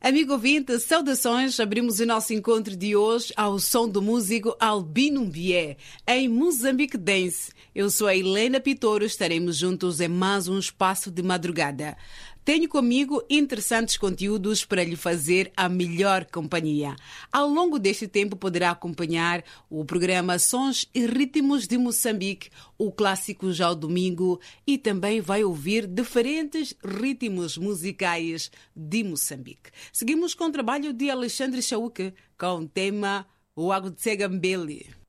Amigo ouvinte, saudações. Abrimos o nosso encontro de hoje ao som do músico Albino Mbié, em Moçambique Dance. Eu sou a Helena Pitoro, estaremos juntos em mais um espaço de madrugada. Tenho comigo interessantes conteúdos para lhe fazer a melhor companhia. Ao longo deste tempo poderá acompanhar o programa Sons e Ritmos de Moçambique, o clássico já ao domingo, e também vai ouvir diferentes ritmos musicais de Moçambique. Seguimos com o trabalho de Alexandre Chauque com o tema O Ago de Segambele.